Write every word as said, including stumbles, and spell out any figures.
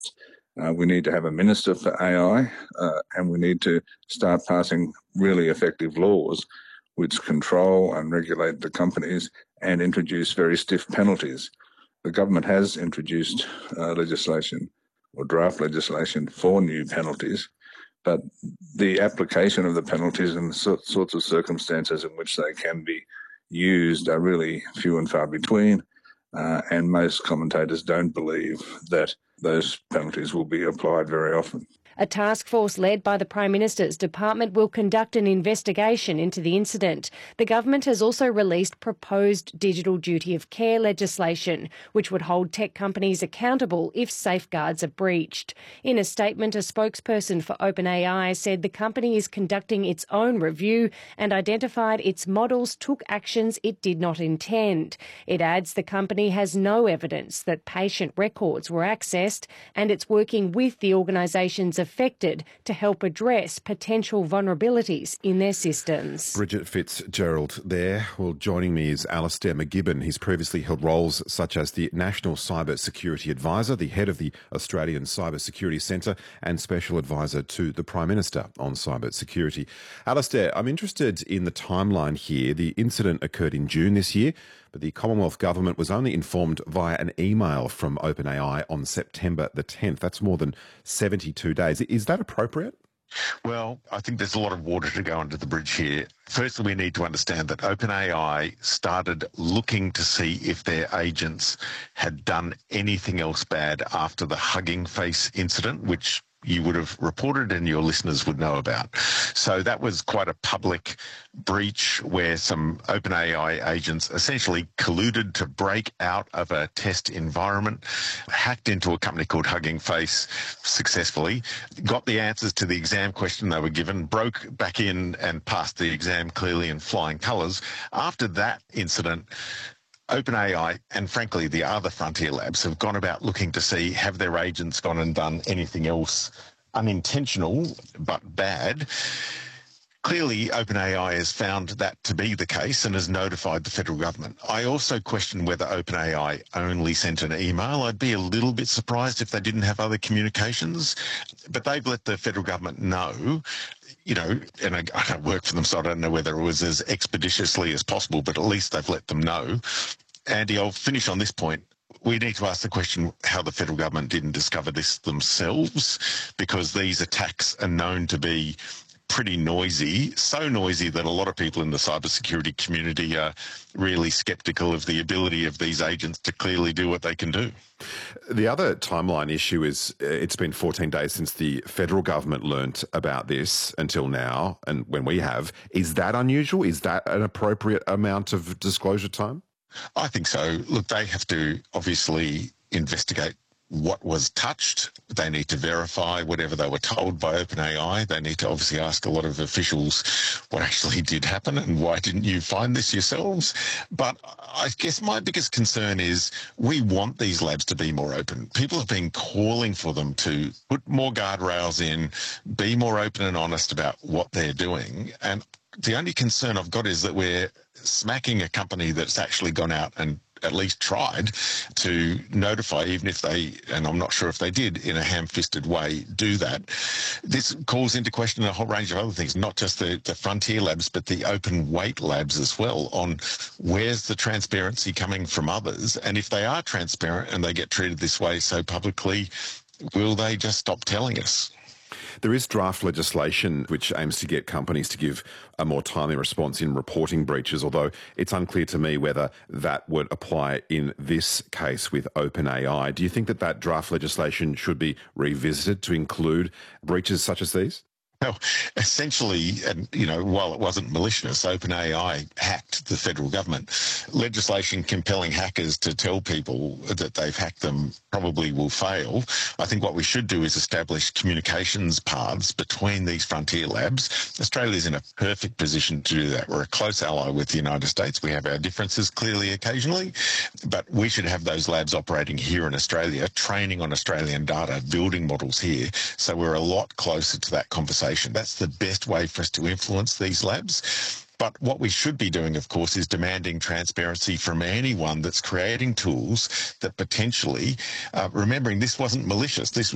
Uh, we need to have a minister for A I, uh, and we need to start passing really effective laws which control and regulate the companies and introduce very stiff penalties. The government has introduced uh, legislation or draft legislation for new penalties, but the application of the penalties and the so- sorts of circumstances in which they can be used are really few and far between. Uh, and most commentators don't believe that those penalties will be applied very often. A task force led by the Prime Minister's department will conduct an investigation into the incident. The government has also released proposed digital duty of care legislation, which would hold tech companies accountable if safeguards are breached. In a statement, a spokesperson for OpenAI said the company is conducting its own review and identified its models took actions it did not intend. It adds the company has no evidence that patient records were accessed, and it's working with the organisations affected to help address potential vulnerabilities in their systems. Bridget Fitzgerald there. Well, joining me is Alastair McGibbon. He's previously held roles such as the National Cyber Security Advisor, the head of the Australian Cyber Security Centre, and Special Advisor to the Prime Minister on cyber security. Alastair, I'm interested in the timeline here. The incident occurred in June this year, but the Commonwealth Government was only informed via an email from OpenAI on September the tenth. That's more than seventy-two days. Is that appropriate? Well, I think there's a lot of water to go under the bridge here. Firstly, we need to understand that OpenAI started looking to see if their agents had done anything else bad after the Hugging Face incident, which you would have reported and your listeners would know about. So that was quite a public breach where some OpenAI agents essentially colluded to break out of a test environment, hacked into a company called Hugging Face successfully, got the answers to the exam question they were given, broke back in and passed the exam clearly in flying colours. After that incident, OpenAI and, frankly, the other frontier labs have gone about looking to see have their agents gone and done anything else unintentional but bad. Clearly, OpenAI has found that to be the case and has notified the federal government. I also question whether OpenAI only sent an email. I'd be a little bit surprised if they didn't have other communications, but they've let the federal government know. You know, and I, I don't work for them, so I don't know whether it was as expeditiously as possible, but at least they've let them know. Andy, I'll finish on this point. We need to ask the question how the federal government didn't discover this themselves, because these attacks are known to be pretty noisy, so noisy that a lot of people in the cybersecurity community are really sceptical of the ability of these agents to clearly do what they can do. The other timeline issue is uh, it's been fourteen days since the federal government learnt about this until now, and when we have. Is that unusual? Is that an appropriate amount of disclosure time? I think so. Look, they have to obviously investigate what was touched. They need to verify whatever they were told by OpenAI. They need to obviously ask a lot of officials what actually did happen and why didn't you find this yourselves. But I guess my biggest concern is we want these labs to be more open. People have been calling for them to put more guardrails in, be more open and honest about what they're doing. And the only concern I've got is that we're smacking a company that's actually gone out and at least tried to notify, even if they, and I'm not sure if they did, in a ham-fisted way, do that. This calls into question a whole range of other things, not just the, the frontier labs, but the open weight labs as well, on where's the transparency coming from others, and if they are transparent and they get treated this way so publicly, will they just stop telling us? There is draft legislation which aims to get companies to give a more timely response in reporting breaches, although it's unclear to me whether that would apply in this case with OpenAI. Do you think that that draft legislation should be revisited to include breaches such as these? Well, essentially, and you know, while it wasn't malicious, OpenAI hacked the federal government. Legislation compelling hackers to tell people that they've hacked them probably will fail. I think what we should do is establish communications paths between these frontier labs. Australia's in a perfect position to do that. We're a close ally with the United States. We have our differences clearly occasionally, but we should have those labs operating here in Australia, training on Australian data, building models here. So we're a lot closer to that conversation. That's the best way for us to influence these labs. But what we should be doing, of course, is demanding transparency from anyone that's creating tools that potentially, uh, remembering this wasn't malicious, this